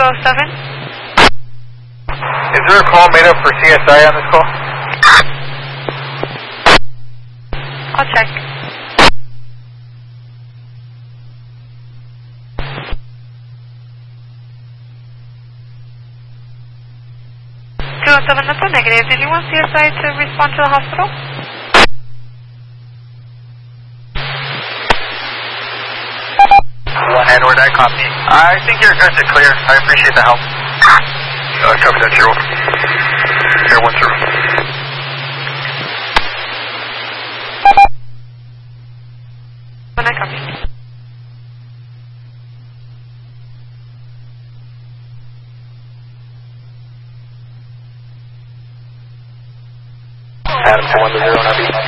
207. Is there a call made up for CSI on this call? I'll check. That's a negative. Did you want CSI to respond to the hospital? One Edward, I copy. I think you're good to clear. I appreciate the help. Copy that, Zero. Air 1 through. When I copy. Adam 1 to 0, Nabi.